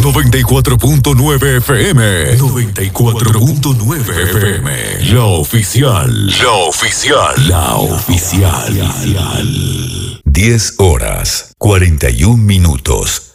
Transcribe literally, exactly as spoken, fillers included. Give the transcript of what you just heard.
noventa y cuatro punto nueve F M. noventa y cuatro punto nueve F M. La oficial. La oficial. La oficial. diez horas, cuarenta y un minutos.